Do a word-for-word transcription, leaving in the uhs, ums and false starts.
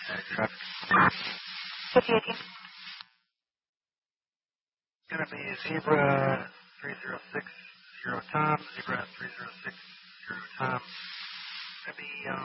Traffic. fifty eighteen. Going to be Zebra three zero six zero Tom, Zebra three zero six zero Tom. Going to be uh,